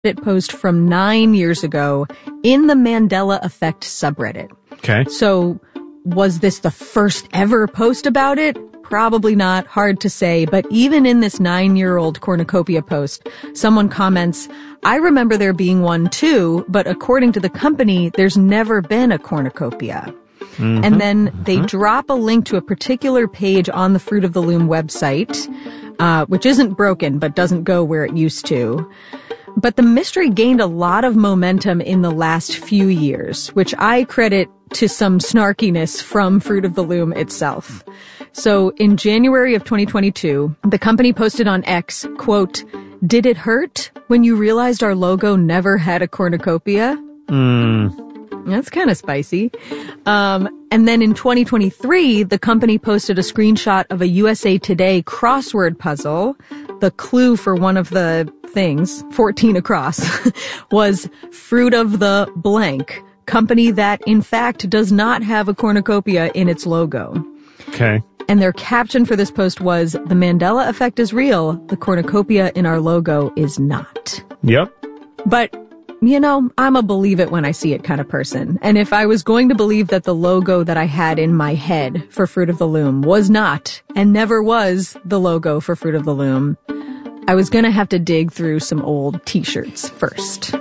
post from 9 years ago in the Mandela Effect subreddit. Okay. So was this the first ever post about it? Probably not. Hard to say. But even in this 9-year-old cornucopia post, someone comments, I remember there being one too, but according to the company, there's never been a cornucopia. Mm-hmm. And then they drop a link to a particular page on the Fruit of the Loom website, which isn't broken, but doesn't go where it used to. But the mystery gained a lot of momentum in the last few years, which I credit to some snarkiness from Fruit of the Loom itself. So in January of 2022, the company posted on X, quote, "Did it hurt when you realized our logo never had a cornucopia?" That's kind of spicy. And then in 2023, the company posted a screenshot of a USA Today crossword puzzle. The clue for one of the things, 14 across, was Fruit of the blank, company that in fact does not have a cornucopia in its logo. Okay. And their caption for this post was, "The Mandela Effect is real. The cornucopia in our logo is not." Yep. But, you know, I'm a believe it when I see it kind of person. And if I was going to believe that the logo that I had in my head for Fruit of the Loom was not and never was the logo for Fruit of the Loom, I was going to have to dig through some old t-shirts first.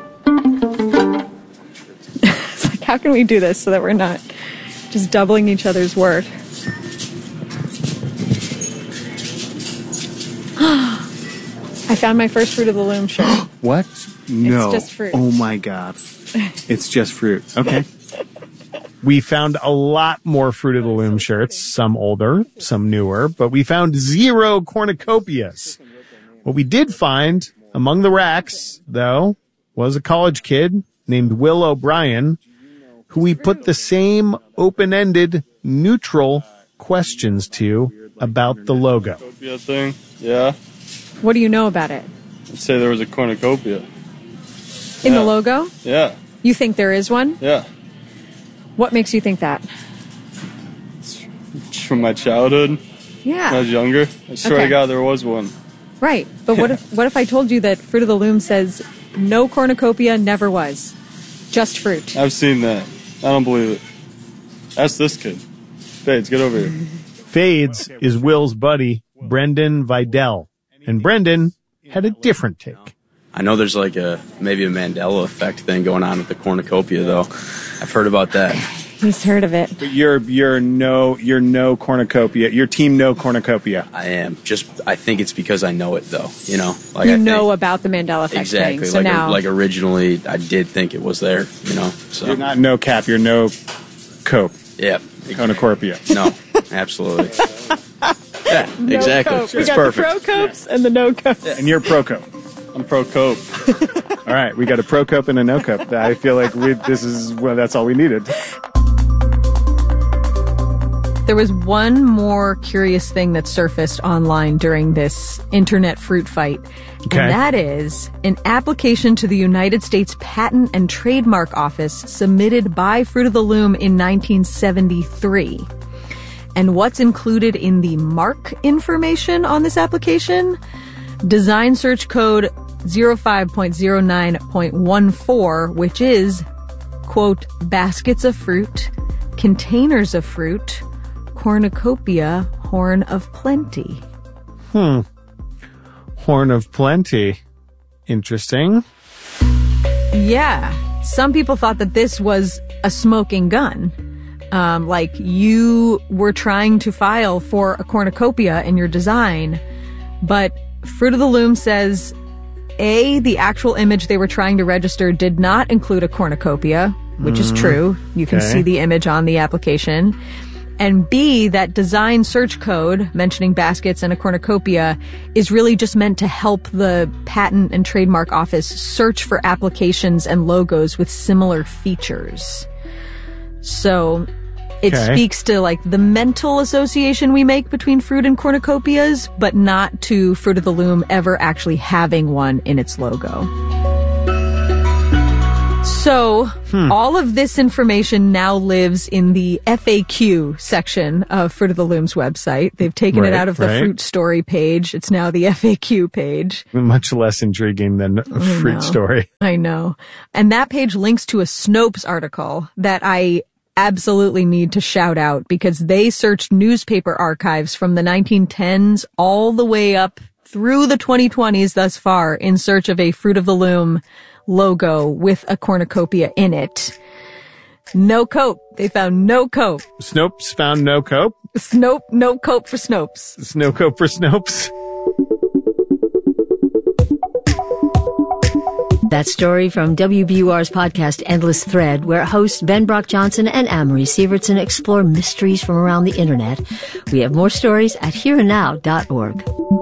It's like, how can we do this so that we're not just doubling each other's work? I found my first Fruit of the Loom shirt. What? No. It's just fruit. Oh my God. It's just fruit. Okay. We found a lot more Fruit of the Loom shirts, some older, some newer, but we found 0 cornucopias. What we did find among the racks, though, was a college kid named Will O'Brien, who we put the same open-ended, neutral questions to about the logo. Cornucopia thing? Yeah. What do you know about it? I'd say there was a cornucopia. In the logo? Yeah. You think there is one? Yeah. What makes you think that? It's from my childhood. When I Yeah. was younger. I swear to God there was one. Right. But what if I told you that Fruit of the Loom says no cornucopia, never was? Just fruit. I've seen that. I don't believe it. Ask this kid. Fades, get over here. Fades is Will's buddy, Brendan Vidal. And Brendan had a different take. I know there's like maybe a Mandela effect thing going on with the cornucopia, though. I've heard about that. He's heard of it. But you're no cornucopia. Your team no cornucopia. I am. I think it's because I know it, though. You know, like You I know think, about the Mandela effect exactly. thing. So like originally, I did think it was there. You know, so You're not no cap. You're no cope. yeah, Cornucopia. no, absolutely. Yeah, no exactly. cope. We It's got perfect. the pro copes and the no copes. And you're pro cope. I'm pro cope. All right, we got a pro cope and a no cope. I feel like that's all we needed. There was one more curious thing that surfaced online during this internet fruit fight. Okay. And that is an application to the United States Patent and Trademark Office submitted by Fruit of the Loom in 1973. And what's included in the mark information on this application? Design search code 05.09.14, which is, quote, baskets of fruit, containers of fruit, cornucopia, horn of plenty. Horn of plenty. Interesting. Yeah. Some people thought that this was a smoking gun. Like you were trying to file for a cornucopia in your design, but Fruit of the Loom says, A, the actual image they were trying to register did not include a cornucopia, which is true. You can see the image on the application. And B, that design search code mentioning baskets and a cornucopia is really just meant to help the Patent and Trademark Office search for applications and logos with similar features. So it speaks to like the mental association we make between fruit and cornucopias, but not to Fruit of the Loom ever actually having one in its logo. So, all of this information now lives in the FAQ section of Fruit of the Loom's website. They've taken it out of the fruit story page. It's now the FAQ page. Much less intriguing than a fruit story. I know. And that page links to a Snopes article that I absolutely need to shout out because they searched newspaper archives from the 1910s all the way up through the 2020s thus far in search of a Fruit of the Loom logo with a cornucopia in it. No cope. They found no cope. Snopes found no cope? No cope for Snopes. It's no cope for Snopes. That story from WBUR's podcast Endless Thread, where hosts Ben Brock Johnson and Amory Sievertson explore mysteries from around the internet. We have more stories at hereandnow.org.